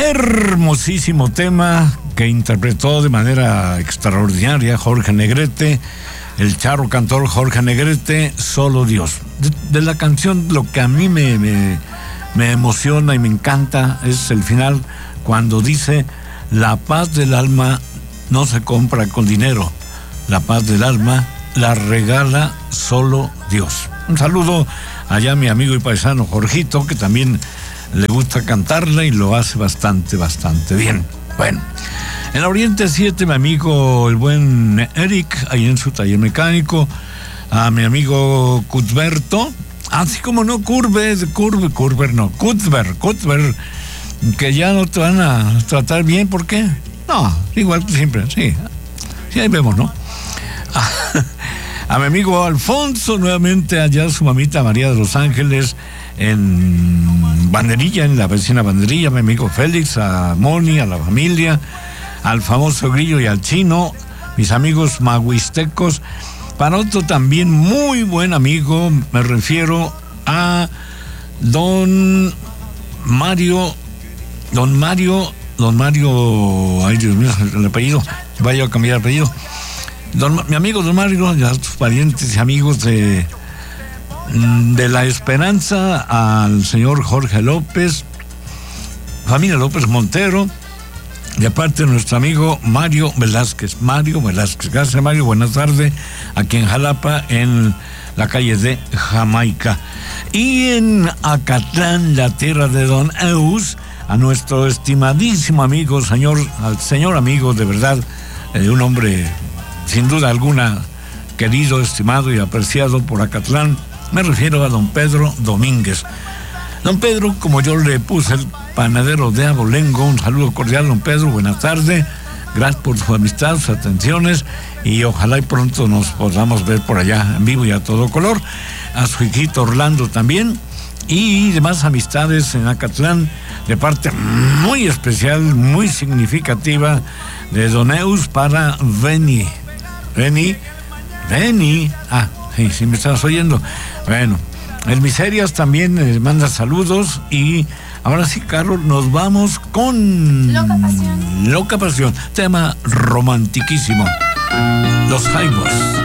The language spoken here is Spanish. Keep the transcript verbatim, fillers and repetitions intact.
Hermosísimo tema que interpretó de manera extraordinaria Jorge Negrete, el charro cantor Jorge Negrete, Solo Dios. De, de la canción, lo que a mí me, me, me emociona y me encanta es el final, cuando dice: la paz del alma no se compra con dinero, la paz del alma la regala solo Dios. Un saludo allá a mi amigo y paisano Jorgito, que también le gusta cantarla y lo hace bastante, bastante bien. Bueno, en la Oriente siete, mi amigo el buen Eric, ahí en su taller mecánico, a mi amigo Cuthberto, así como no, Curve, Curve, Curve, no, Cuthbert, Cuthbert, que ya no te van a tratar bien, ¿por qué? No, igual que siempre, sí, sí, ahí vemos, ¿no? A mi amigo Alfonso, nuevamente allá su mamita María de los Ángeles, en Banderilla, en la vecina Banderilla, mi amigo Félix, a Moni, a la familia, al famoso Grillo y al Chino, mis amigos mahuistecos. Para otro también muy buen amigo, me refiero a don Mario, don Mario, don Mario, ay Dios mío, el apellido, vaya a cambiar el apellido. Don, mi amigo don Mario, ya sus parientes y amigos de, de La Esperanza, al señor Jorge López, familia López Montero, de parte de nuestro amigo Mario Velázquez. Mario Velázquez, gracias Mario, buenas tardes, aquí en Jalapa, en la calle de Jamaica. Y en Acatlán, la tierra de don Eus, a nuestro estimadísimo amigo, señor, al señor amigo, de verdad, eh, un hombre sin duda alguna querido, estimado y apreciado por Acatlán. Me refiero a don Pedro Domínguez. Don Pedro, como yo le puse, el panadero de Abolengo, un saludo cordial, don Pedro, buenas tardes, gracias por su amistad, sus atenciones, y ojalá y pronto nos podamos ver por allá en vivo y a todo color. A su hijito Orlando también, y demás amistades en Acatlán, de parte muy especial, muy significativa de don Eus para Beni. Beni, Beni, ah, sí, sí me estás oyendo. Bueno, el Miserias también eh, manda saludos, y ahora sí, Carlos, nos vamos con Loca Pasión. Loca Pasión, tema romantiquísimo, Los Jaivos.